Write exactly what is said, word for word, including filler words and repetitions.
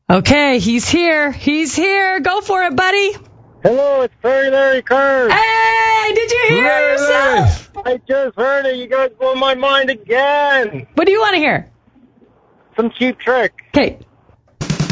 Okay, he's here. He's here. Go for it, buddy. Hello, it's Prairie Larry Carr. Hey, did you hear Larry, yourself? I just heard it. You guys blew my mind again. What do you want to hear? Some Cheap Trick. Okay.